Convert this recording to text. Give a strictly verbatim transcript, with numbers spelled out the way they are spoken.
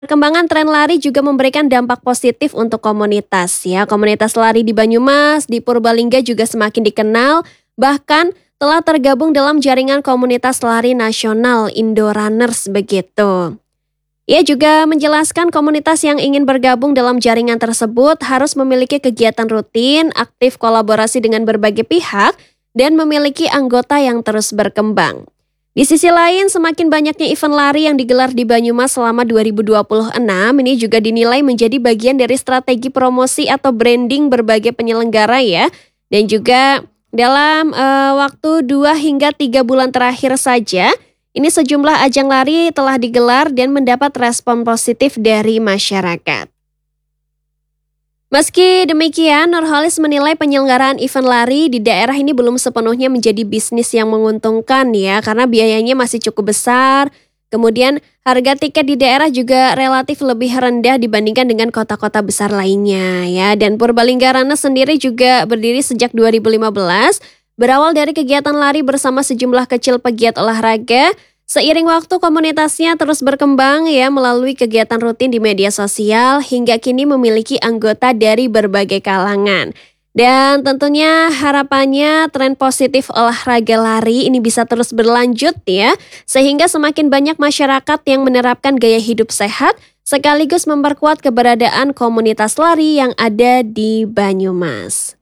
Perkembangan tren lari juga memberikan dampak positif untuk komunitas ya. Komunitas lari di Banyumas, di Purbalingga juga semakin dikenal, bahkan telah tergabung dalam jaringan komunitas lari nasional Indo Runners begitu. Ia juga menjelaskan komunitas yang ingin bergabung dalam jaringan tersebut harus memiliki kegiatan rutin, aktif kolaborasi dengan berbagai pihak, dan memiliki anggota yang terus berkembang. Di sisi lain, semakin banyaknya event lari yang digelar di Banyumas selama dua ribu dua puluh enam ini juga dinilai menjadi bagian dari strategi promosi atau branding berbagai penyelenggara ya. Dan juga dalam uh, waktu dua hingga tiga bulan terakhir saja, ini sejumlah ajang lari telah digelar dan mendapat respon positif dari masyarakat. Meski demikian, Nurholis menilai penyelenggaraan event lari di daerah ini belum sepenuhnya menjadi bisnis yang menguntungkan ya, karena biayanya masih cukup besar. Kemudian harga tiket di daerah juga relatif lebih rendah dibandingkan dengan kota-kota besar lainnya ya. Dan Purbalingga Runners sendiri juga berdiri sejak dua ribu lima belas, berawal dari kegiatan lari bersama sejumlah kecil pegiat olahraga. Seiring waktu komunitasnya terus berkembang ya melalui kegiatan rutin di media sosial hingga kini memiliki anggota dari berbagai kalangan. Dan tentunya harapannya tren positif olahraga lari ini bisa terus berlanjut ya, sehingga semakin banyak masyarakat yang menerapkan gaya hidup sehat sekaligus memperkuat keberadaan komunitas lari yang ada di Banyumas.